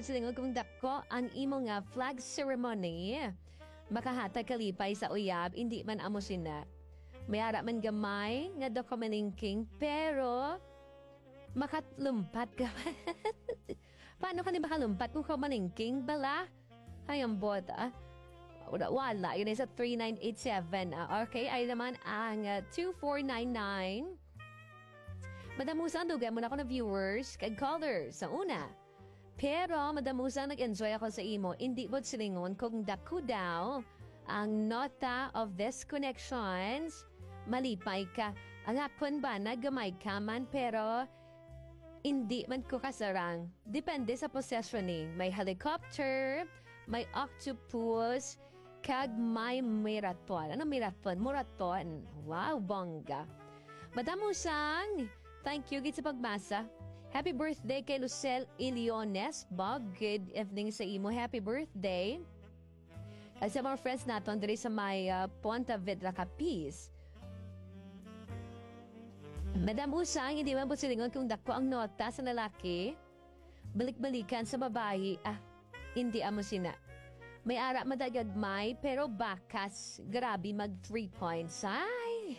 po silingon kung dako ang imo nga flag ceremony. Makahatag kalipay sa uyab, hindi man amo sina. Mayara man gamay nga dokumentingking, pero makatlumpat ka. Paano ka ni makalumpat kung kamalingking bala? Hayang bota. Wala, yun ay sa 3987. Okay, ay naman ang 2499. Madamusan, dugan mo na ako na viewers, kag callers, sa una. Pero madamusan, nag-enjoy ako sa imo. Hindi mo silingon kung dako daw ang nota of disconnections. Malipay ka. Ang akon ba, nagamay ka man, pero hindi man ko kasarang. Depende sa possessioning. May helicopter, may octopus, kag may marathon. Ano marathon? Marathon. Wow, bongga. Madamusang, thank you git sa pagmasa. Happy birthday kay Lucel Iliones. Bob, good evening sa imo. Happy birthday. At sa mga friends natin, diri sa may Ponta Vedra Capiz. Madam Usang, hindi man po silingon kung dako ang nota sa lalaki. Balik-balikan sa babae. Hindi amo sina. May ara madagagmay, pero bakas. Grabe mag 3 points. Ay!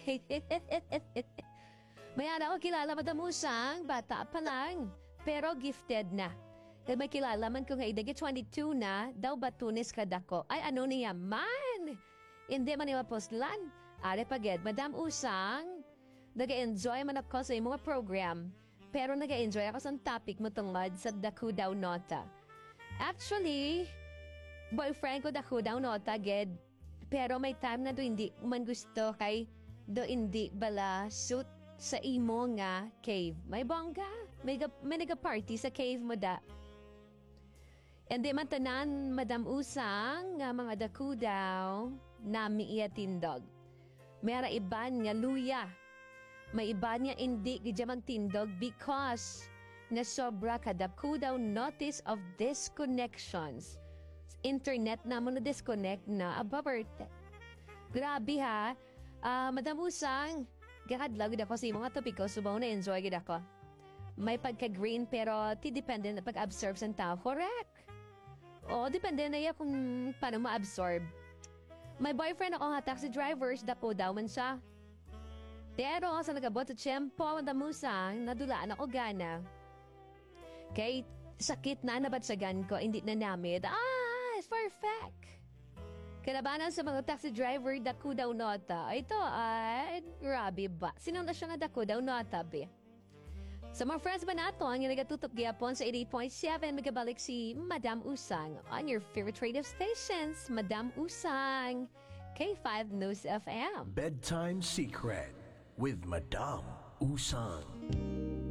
May ara ko kilala, Madam Usang. Bata pa lang. Pero gifted na. Kaya may kilala man kung idagi 22 na, daw batunis ka dako. Ay, ano niya man? Hindi man niya postlan. Are paged, Madam Usang. Nag-enjoy man ako sa mga program. Pero nag-enjoy ako sa topic mo tungod sa dako daw nota. Actually, boyfriend ko dako daw nota, ged. Pero may time na do hindi man gusto kay do hindi bala suit sa imo nga cave. May bongga. May nag-party sa cave mo da. Hindi man tanan, Madam Usang, nga mga dako daw nami iya tindog. Mayara iban nga luya. May iba niya hindi gidya magtindog because na sobra kadako daw notice of disconnections. Internet na mo na disconnect na ababerte. Grabe ha. Madam Usang, gakadlag ako sa mga topiko, subaw na enjoy gid ako. May pagka-green pero ti depende na pag-absorb sa tao. Correct. O, depende na iya kung paano ma-absorb. May boyfriend ako nga taxi drivers, dako daw man siya. Pero sa nagabot sa tiyempo, Madam Usang, nadulaan ako gana. Kay sakit na nabatsagan ko, hindi na namit. It's perfect. Kalabanan sa mga taxi driver, dako daw nota. Ito ay, grabe ba? Sino na siya nga dako daw nota, be? Sa mga friends ba nato, ang nagatutok gyapon sa 88.7, magabalik si Madam Usang on your favorite radio stations, Madam Usang, K5 News FM. Bedtime Secret with Madam Usang.